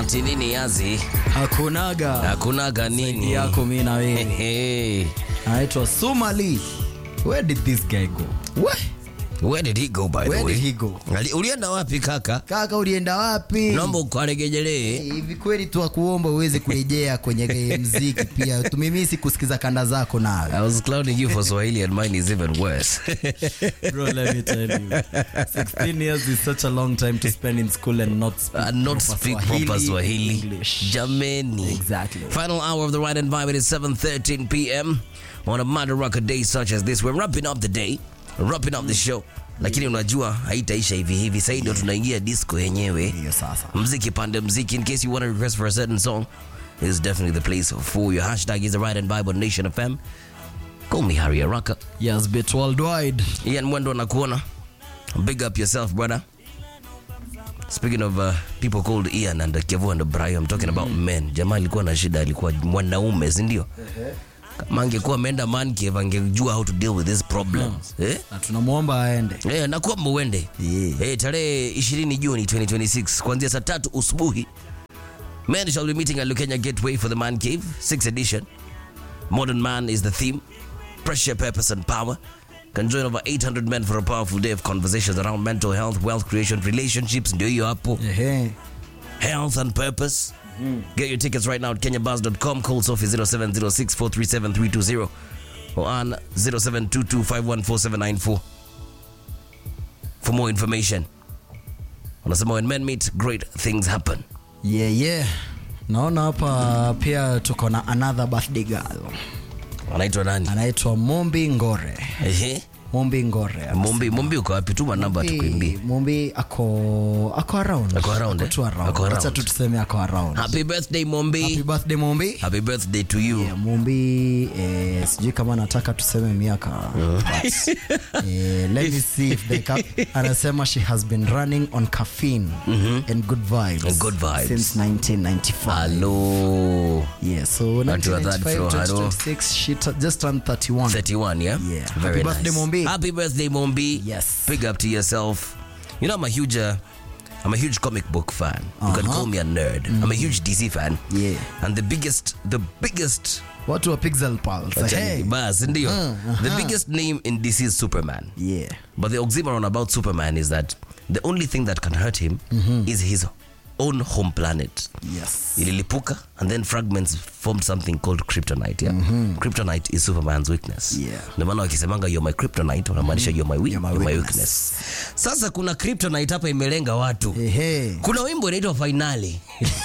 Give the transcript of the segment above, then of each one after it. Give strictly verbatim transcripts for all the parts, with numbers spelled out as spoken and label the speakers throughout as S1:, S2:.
S1: Ati nini yazi?
S2: Hakunaga.
S1: Hakunaga nini?
S2: Yako mimi na wewe.
S1: Hey.
S2: Anaitwa Somali. Where did this guy go?
S1: What? Where did he go by the way?
S2: Where did he go?
S1: Ulienda wapi kaka?
S2: Kaka ulienda wapi?
S1: Naomba ukaregejelee.
S2: Hivi kweli tu akuomba uweze kurejea kwenye muziki pia. Tumimisi kusikiza kanda zako nawe.
S1: I was clowning you for Swahili and mine is even worse.
S2: Bro, let me tell you. sixteen years is such a long time to spend in school and not speak,
S1: uh, not speak
S2: Swahili,
S1: proper Swahili.
S2: English.
S1: Jameni.
S2: Exactly.
S1: Final hour of the Ride and Vibe. It is seven thirteen p.m. on a Mother Rocker day such as this. We're wrapping up the day. Wrapping up the show. Lakini unajua haitaisha hivi hivi. Sasa ndio tunaingia disco yenyewe.
S2: Hiyo sasa.
S1: Mziki pande mziki. In case you want to request for a certain song, is definitely the place for your hashtag is the Ride and Vibe on Nation F M. Call me Harry Araka.
S2: Yes, bit worldwide.
S1: Ian Mwendo nakuona. Big up yourself, brother. Speaking of uh, people called Ian and Kevo and Brian, I'm talking mm-hmm. about men. Jamaa alikuwa na shida, alikuwa mwanaume, si ndio? Uh-huh. Kama angekuwa ameenda man cave angejua how to deal with this problem. Hmm. Eh?
S2: Na tunamuomba aende.
S1: Eh, na kwa muende.
S2: Yeah.
S1: Eh, tarehe ishirini Juni twenty twenty-six kuanzia saa tatu usubuhi. Men shall be meeting at Lukenya Gateway for the Man Cave, sixth edition. Modern Man is the theme. Pressure, purpose and power. Can join over eight hundred men for a powerful day of conversations around mental health, wealth creation, relationships, ndio hiyo hapo.
S2: Ehe.
S1: Health and purpose. Mm. Get your tickets right now at kenya buzz dot com. Call Sophie zero seven zero six four three seven three two zero or on zero seven two two five one four seven nine four for more information. Wanasema when men meet, great things happen.
S2: Yeah, yeah. Naona hapa pia tuko na another birthday girl.
S1: Anaitwa nani?
S2: Anaitwa Mombi Ngore.
S1: Ehe.
S2: Mombi Ngore.
S1: Mombi, Mombi uko wapi? Tuma namba tukuimbie.
S2: Mombi ako ako around.
S1: Ako around.
S2: Ako tu around.
S1: Ako around.
S2: Acha tu tuseme ako around.
S1: Happy birthday Mombi.
S2: Happy birthday Mombi.
S1: Happy birthday to you.
S2: Yeah, Mombi eh, sijui kama nataka tuseme miaka. But, eh, let me see if they can. Anasema she has been running on caffeine mm-hmm. and good vibes.
S1: And good vibes.
S2: Since nineteen ninety-five.
S1: Hello.
S2: Yeah, so nineteen ninety-five to twenty-six she t- just turned thirty-one.
S1: thirty-one, yeah?
S2: Yeah.
S1: Very
S2: Happy
S1: nice.
S2: birthday Mombi.
S1: Happy birthday Mombi.
S2: Yes.
S1: Big up to yourself. You know I'm a huge uh, I'm a huge comic book fan. You
S2: Uh-huh.
S1: can call me a nerd. Mm. I'm a huge D C fan.
S2: Yeah.
S1: And the biggest the biggest
S2: Watu wa Pixel Pulse. Hey.
S1: Bas, ndio.
S2: Uh-huh.
S1: The biggest name in D C is Superman.
S2: Yeah.
S1: But the oxymoron about Superman is that the only thing that can hurt him mm-hmm. is his own home planet.
S2: Yes.
S1: Ililipuka and then fragments formed something called kryptonite. Yeah? Mm-hmm. Kryptonite is Superman's weakness.
S2: Yeah.
S1: Ndio maana wakisemanga you're my kryptonite wanamaanisha you're my,
S2: You're my
S1: you're my
S2: weakness.
S1: weakness. Sasa kuna kryptonite hapa imelenga watu.
S2: Ehe.
S1: Kuna wimbo inaitwa Finale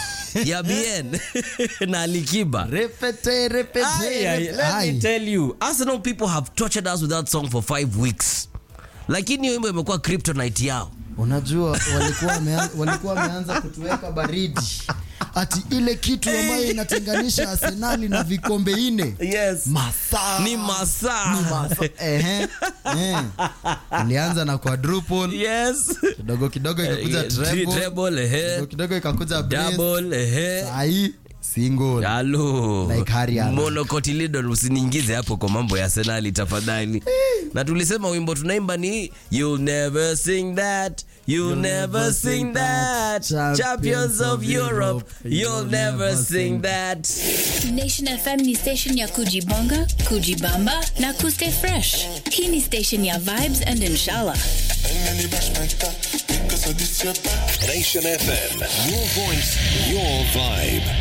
S1: ya Bien na Alikiba.
S2: Repete, repete.
S1: Ay, ay, let
S2: Ay.
S1: me tell you, Arsenal people have tortured us with that song for five weeks. Lakini hiyo wimbo imekuwa kryptonite yao.
S2: Unajua walikuwa wameanza, walikuwa wameanza kutuweka baridi. Ati ile kitu ambayo inatenganisha Arsenal na vikombe nne.
S1: Yes.
S2: Masaa.
S1: Ni masaa.
S2: Ni masaa. Ehe. Eh. Ilianza na quadruple.
S1: Yes.
S2: Kidogo kidogo ikakuja
S1: Uh,
S2: treble.
S1: treble, ehe.
S2: Kidogo kidogo ikakuja bass.
S1: Double, ehe.
S2: Sai single.
S1: Halo.
S2: Like Harry Araka.
S1: Monocotyledon usiniingize hapo kwa mambo ya Arsenal tafadhali. Na tulisema wimbo tunaimba ni You'll never sing that. You'll, you'll never sing that. Champions, Champions of, of Europe. Europe. You'll, you'll never sing that.
S3: Nation F M ni station ya kujibonga, kujibamba na kustay fresh. Hii ni station ya vibes and inshallah.
S4: Nation F M, your voice, your vibe.